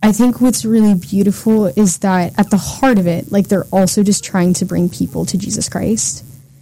I think what's really beautiful is that at the heart of it, like, they're also just trying to bring people to Jesus Christ.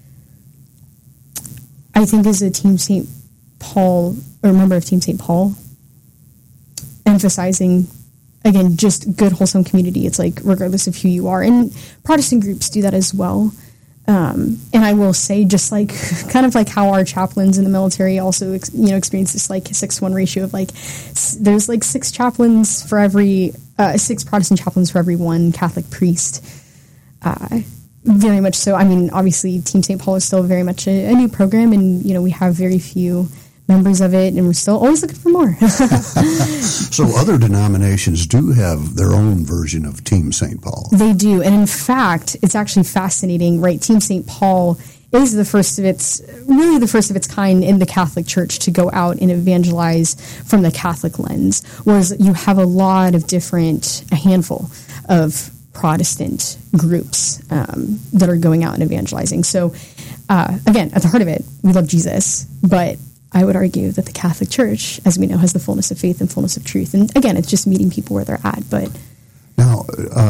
I think as a Team St. Paul, or a member of Team St. Paul, emphasizing, again, just good, wholesome community. It's like, regardless of who you are. And Protestant groups do that as well. And I will say, just like, kind of like how our chaplains in the military also, experience this, like, 6-1 ratio of, like, there's, like, 6 chaplains for every, 6 Protestant chaplains for every 1 Catholic priest. Very much so. I mean, obviously, Team St. Paul is still very much a new program, and, we have very few members of it, and we're still always looking for more. So other denominations do have their own version of Team St. Paul. They do, and in fact, it's actually fascinating, right? Team St. Paul is the first of its kind in the Catholic Church to go out and evangelize from the Catholic lens, whereas you have a handful of Protestant groups that are going out and evangelizing. So, again, at the heart of it, we love Jesus, but I would argue that the Catholic Church, as we know, has the fullness of faith and fullness of truth. And again, it's just meeting people where they're at. But now,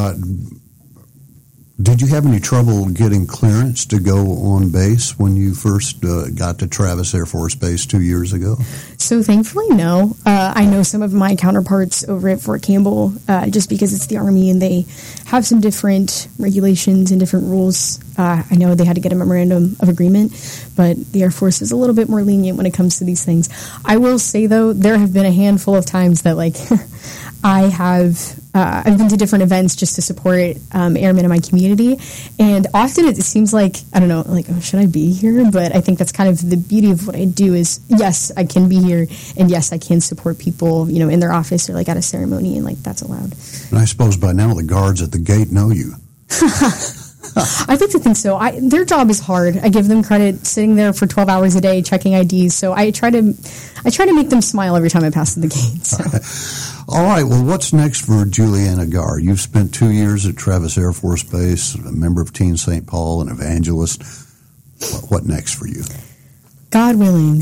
did you have any trouble getting clearance to go on base when you first got to Travis Air Force Base 2 years ago? So thankfully, no. I know some of my counterparts over at Fort Campbell, just because it's the Army and they have some different regulations and different rules. I know they had to get a memorandum of agreement, but the Air Force is a little bit more lenient when it comes to these things. I will say, though, there have been a handful of times that, like, I've been to different events just to support airmen in my community, and often it seems like, I don't know, like, oh, should I be here? But I think that's kind of the beauty of what I do is, yes, I can be here, and yes, I can support people, in their office or, like, at a ceremony, and, like, that's allowed. And I suppose by now the guards at the gate know you. I'd like to think so. Their job is hard. I give them credit, sitting there for 12 hours a day checking IDs. So I try to make them smile every time I pass through the gate. So. All right. Well, what's next for Juliana Gar? You've spent 2 years at Travis Air Force Base, a member of Team St. Paul, an evangelist. What next for you? God willing.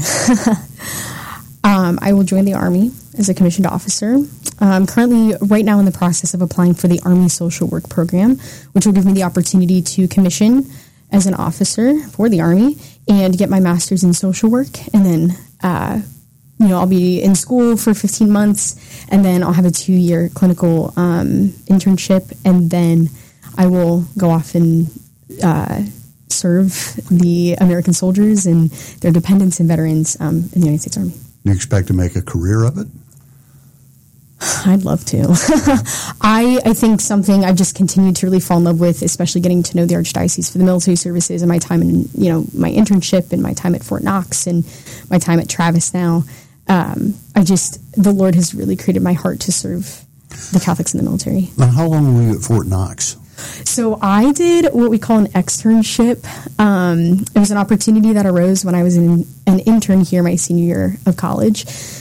I will join the Army as a commissioned officer. I'm currently right now in the process of applying for the Army Social Work Program, which will give me the opportunity to commission as an officer for the Army and get my master's in social work. And then, I'll be in school for 15 months, and then I'll have a 2-year clinical internship, and then I will go off and serve the American soldiers and their dependents and veterans in the United States Army. Do you expect to make a career of it? I'd love to. I think something I've just continued to really fall in love with, especially getting to know the Archdiocese for the military services and my time in, my internship and my time at Fort Knox and my time at Travis now. The Lord has really created my heart to serve the Catholics in the military. Now, how long were you at Fort Knox? So I did what we call an externship. It was an opportunity that arose when I was an intern here my senior year of college.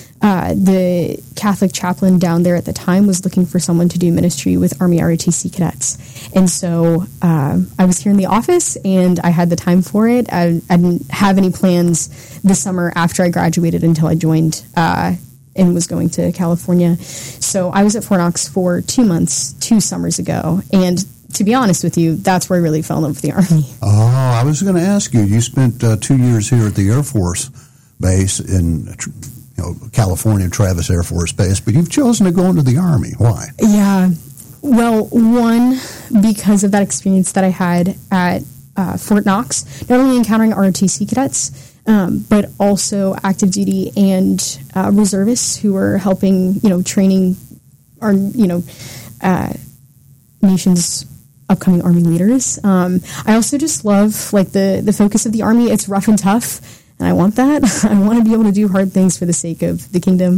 The Catholic chaplain down there at the time was looking for someone to do ministry with Army ROTC cadets. And so I was here in the office, and I had the time for it. I didn't have any plans this summer after I graduated until I joined and was going to California. So I was at Fort Knox for 2 months, 2 summers ago. And to be honest with you, that's where I really fell in love with the Army. Oh, I was going to ask you. You spent 2 years here at the Air Force Base in California, Travis Air Force Base, but you've chosen to go into the Army. Why? Yeah. Well, one, because of that experience that I had at Fort Knox, not only encountering ROTC cadets, but also active duty and reservists who were helping, training our, nation's upcoming Army leaders. I also just love, like, the focus of the Army. It's rough and tough, and I want that. I want to be able to do hard things for the sake of the kingdom.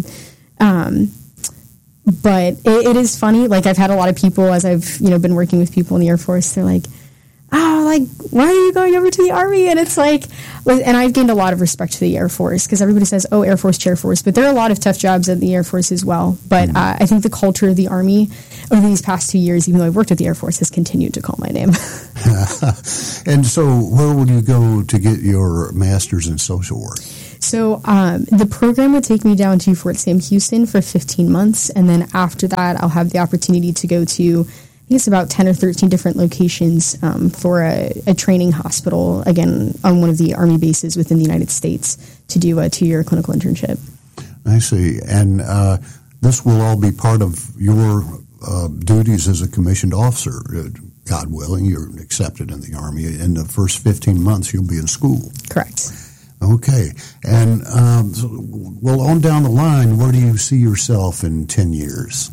But it is funny. Like, I've had a lot of people, as I've, been working with people in the Air Force, they're like, why are you going over to the Army? And it's like, and I've gained a lot of respect to the Air Force, because everybody says, oh, Air Force, Chair Force, but there are a lot of tough jobs at the Air Force as well. But I think the culture of the Army over these past 2 years, even though I've worked at the Air Force, has continued to call my name. And so where would you go to get your master's in social work? So the program would take me down to Fort Sam Houston for 15 months, and then after that, I'll have the opportunity to go to, I think it's about 10 or 13 different locations for a training hospital, again, on one of the Army bases within the United States to do a 2-year clinical internship. I see. And this will all be part of your duties as a commissioned officer. God willing, you're accepted in the Army. In the first 15 months, you'll be in school. Correct. Okay. And, well, on down the line, where do you see yourself in 10 years?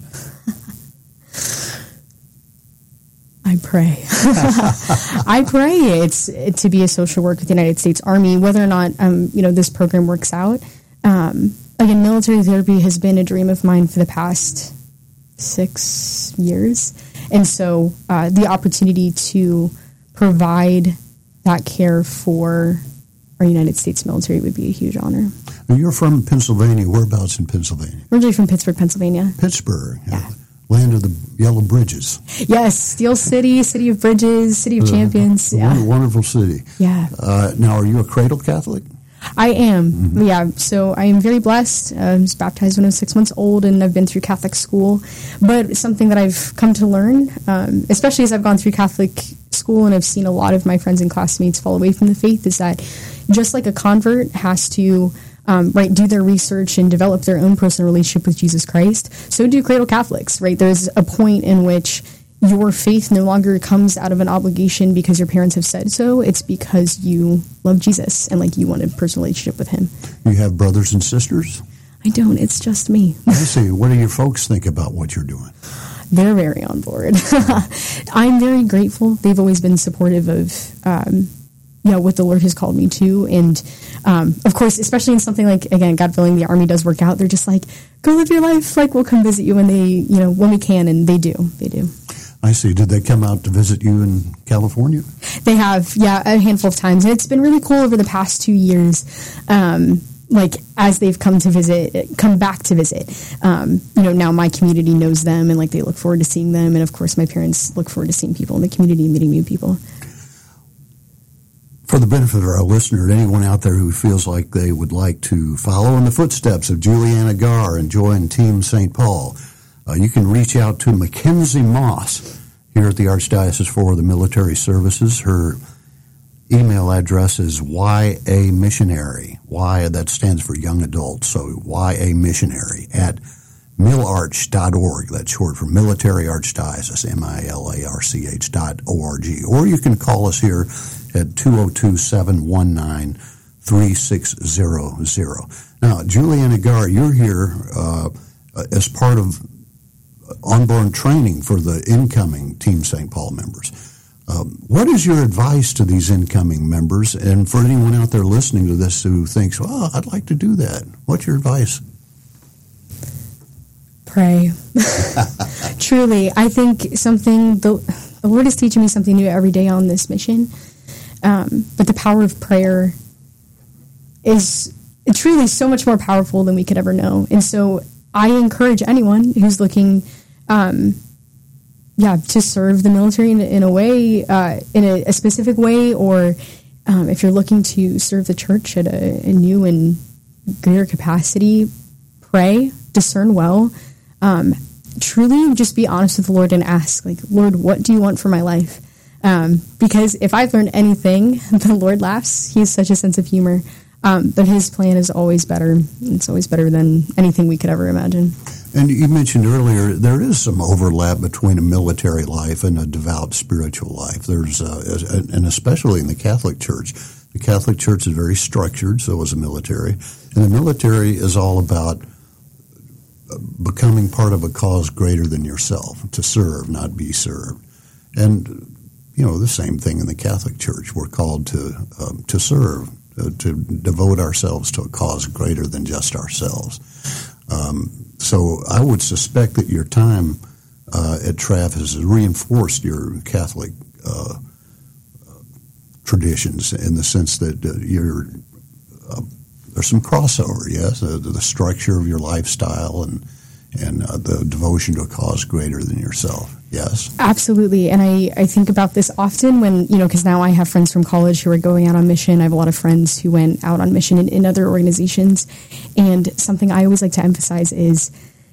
I pray. I pray it's to be a social worker with the United States Army, whether or not, this program works out. Again, military therapy has been a dream of mine for the past 6 years. And so the opportunity to provide that care for our United States military would be a huge honor. Now, you're from Pennsylvania. Whereabouts in Pennsylvania? Originally from Pittsburgh, Pennsylvania. Pittsburgh. Yeah. Land of the Yellow Bridges. Yes, Steel City, City of Bridges, City of Champions. Yeah. Wonderful city. Yeah. Now, are you a cradle Catholic? I am, yeah. So I am very blessed. I was baptized when I was 6 months old, and I've been through Catholic school. But something that I've come to learn, especially as I've gone through Catholic school and I've seen a lot of my friends and classmates fall away from the faith, is that just like a convert has to do their research and develop their own personal relationship with Jesus Christ, so do cradle Catholics, right? There's a point in which your faith no longer comes out of an obligation because your parents have said so. It's because you love Jesus and you want a personal relationship with him. You have brothers and sisters? I don't. It's just me. I see. What do your folks think about what you're doing? They're very on board. I'm very grateful. They've always been supportive of what the Lord has called me to. And of course, especially in something like, again, God willing, the Army does work out. They're just like, go live your life. We'll come visit you when when we can. And they do. They do. I see. Did they come out to visit you in California? They have, a handful of times. And it's been really cool over the past 2 years, as they've come back to visit. Now my community knows them and they look forward to seeing them. And of course, my parents look forward to seeing people in the community and meeting new people. For the benefit of our listener, anyone out there who feels like they would like to follow in the footsteps of Juliana Garr and join Team St. Paul, you can reach out to Mackenzie Moss here at the Archdiocese for the Military Services. Her email address is YAMissionary. Y, that stands for young adult, so YAMissionary at milarch.org. That's short for Military Archdiocese, MILARCH.org. Or you can call us here at 202-719-3600. Now, Juliana Garr, you're here as part of onboard training for the incoming Team St. Paul members. What is your advice to these incoming members, and for anyone out there listening to this who thinks, well, I'd like to do that? What's your advice? Pray. Truly, I think the Lord is teaching me something new every day on this mission. But the power of prayer is truly so much more powerful than we could ever know. And so I encourage anyone who's looking, to serve the military in a way, in a specific way, or if you're looking to serve the church at a new and greater capacity, pray, discern well. Truly just be honest with the Lord and ask, Lord, what do you want for my life? Because if I've learned anything, the Lord laughs. He has such a sense of humor. But his plan is always better. It's always better than anything we could ever imagine. And you mentioned earlier, there is some overlap between a military life and a devout spiritual life. There's, and especially in the Catholic Church. The Catholic Church is very structured, so is the military. And the military is all about becoming part of a cause greater than yourself, to serve, not be served. And, the same thing in the Catholic Church. We're called to serve, to devote ourselves to a cause greater than just ourselves. So I would suspect that your time at Travis has reinforced your Catholic traditions in the sense that there's some crossover, yes, the structure of your lifestyle and the devotion to a cause greater than yourself. Yes. Absolutely. And I think about this often when, because now I have friends from college who are going out on mission. I have a lot of friends who went out on mission in other organizations. And something I always like to emphasize is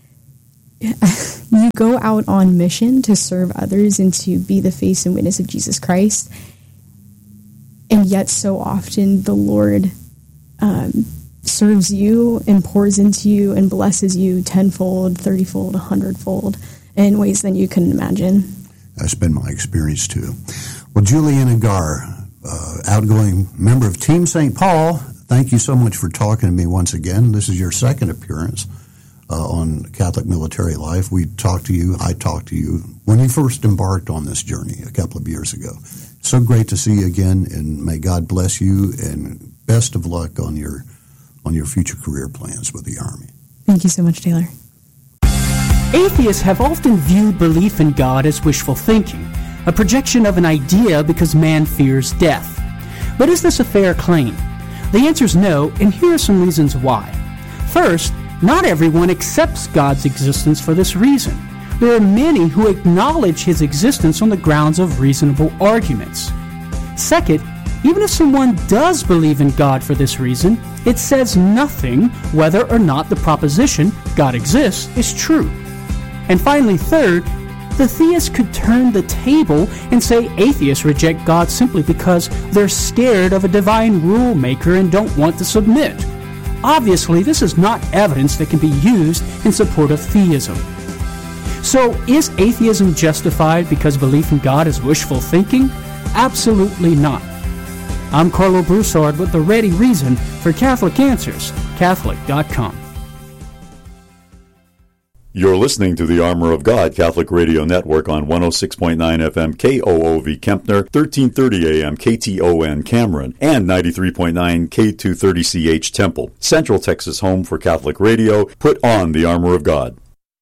you go out on mission to serve others and to be the face and witness of Jesus Christ. And yet so often the Lord serves you and pours into you and blesses you tenfold, 30-fold, 100-fold in ways that you couldn't imagine. That's been my experience too. Well, Juliana Gar, outgoing member of Team St. Paul, thank you so much for talking to me once again. This is your second appearance on Catholic Military Life. I talked to you when you first embarked on this journey a couple of years ago. So great to see you again, and may God bless you, and best of luck on your future career plans with the Army. Thank you so much, Taylor. Atheists have often viewed belief in God as wishful thinking, a projection of an idea because man fears death. But is this a fair claim? The answer is no, and here are some reasons why. First, not everyone accepts God's existence for this reason. There are many who acknowledge his existence on the grounds of reasonable arguments. Second, even if someone does believe in God for this reason, it says nothing whether or not the proposition, God exists, is true. And finally, third, the theist could turn the table and say atheists reject God simply because they're scared of a divine rule maker and don't want to submit. Obviously, this is not evidence that can be used in support of theism. So, is atheism justified because belief in God is wishful thinking? Absolutely not. I'm Carlo Broussard with the ready reason for Catholic Answers, Catholic.com. You're listening to the Armor of God Catholic Radio Network on 106.9 FM KOOV Kempner, 1330 AM KTON Cameron, and 93.9 K230CH Temple. Central Texas home for Catholic radio. Put on the Armor of God.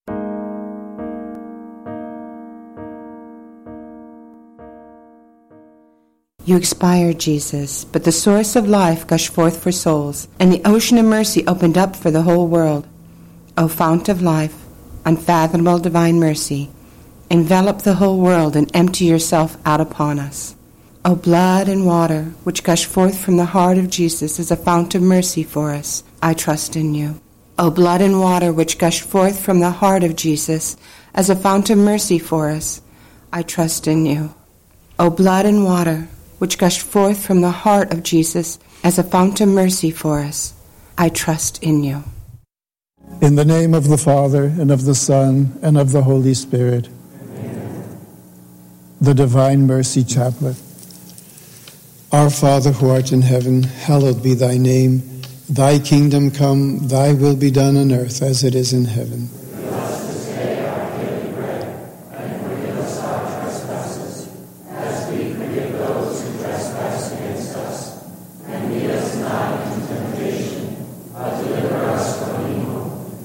You expired, Jesus, but the source of life gushed forth for souls, and the ocean of mercy opened up for the whole world. O fount of life, unfathomable divine mercy, envelop the whole world and empty yourself out upon us. O blood and water, which gush forth from the heart of Jesus as a fount of mercy for us, I trust in you. O blood and water, which gush forth from the heart of Jesus as a fount of mercy for us, I trust in you. O blood and water, which gushed forth from the heart of Jesus as a fount of mercy for us, I trust in you. In the name of the Father, and of the Son, and of the Holy Spirit. Amen. The Divine Mercy Chaplet. Our Father who art in heaven, hallowed be thy name. Thy kingdom come, thy will be done on earth as it is in heaven. Give us this day our daily bread, and forgive us our trespasses, as we forgive those who trespass against us. And lead us not into temptation, but deliver us from evil.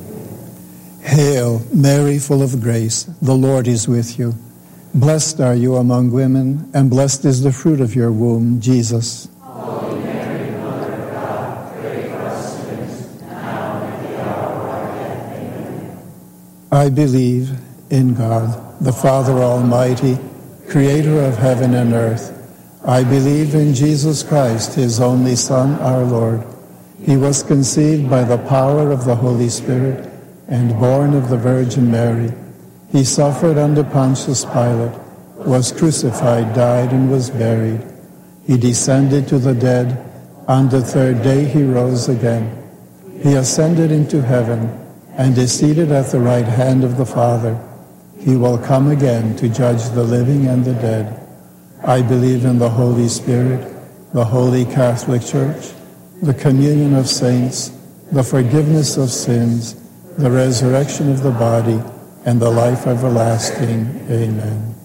Hail, Mary, full of grace, the Lord is with you. Blessed are you among women, and blessed is the fruit of your womb, Jesus. Holy Mary, Mother of God, pray for us sinners, now and at the hour of our death. Amen. I believe in God, the Father Almighty, creator of heaven and earth. I believe in Jesus Christ, his only Son, our Lord. He was conceived by the power of the Holy Spirit and born of the Virgin Mary. He suffered under Pontius Pilate, was crucified, died, and was buried. He descended to the dead. On the third day he rose again. He ascended into heaven and is seated at the right hand of the Father. He will come again to judge the living and the dead. I believe in the Holy Spirit, the Holy Catholic Church, the communion of saints, the forgiveness of sins, the resurrection of the body, and the life everlasting. Amen.